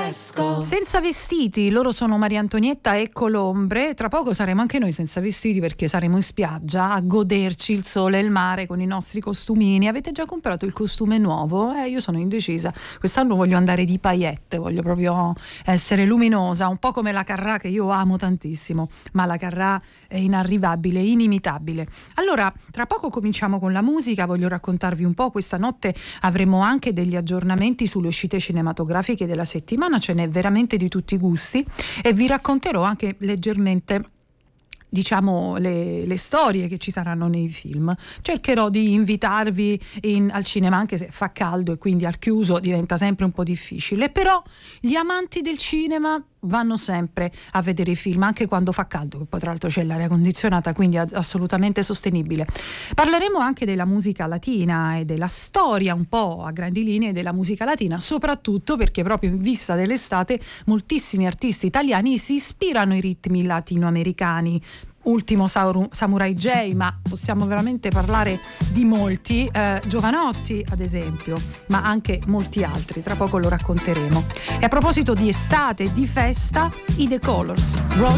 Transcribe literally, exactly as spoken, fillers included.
Senza vestiti, loro sono Maria Antonietta e Colombre. Tra poco saremo anche noi senza vestiti, perché saremo in spiaggia a goderci il sole e il mare con i nostri costumini. Avete già comprato il costume nuovo? Eh, io sono indecisa. Quest'anno voglio andare di paillette, voglio proprio essere luminosa, un po' come la Carrà, che io amo tantissimo, ma la Carrà è inarrivabile, inimitabile. Allora, tra poco cominciamo con la musica, voglio raccontarvi un po'. Questa notte avremo anche degli aggiornamenti sulle uscite cinematografiche della settimana, ce n'è veramente di tutti i gusti, e vi racconterò anche leggermente, diciamo, le, le storie che ci saranno nei film. Cercherò di invitarvi in, al cinema, anche se fa caldo e quindi al chiuso diventa sempre un po' difficile, però gli amanti del cinema vanno sempre a vedere i film anche quando fa caldo, che poi tra l'altro c'è l'aria condizionata, quindi è assolutamente sostenibile. Parleremo anche della musica latina e della storia un po' a grandi linee della musica latina, soprattutto perché proprio in vista dell'estate moltissimi artisti italiani si ispirano ai ritmi latinoamericani. Ultimo Samurai J, ma possiamo veramente parlare di molti, eh, Giovanotti ad esempio, ma anche molti altri, tra poco lo racconteremo. E a proposito di estate e di festa, i The Colors,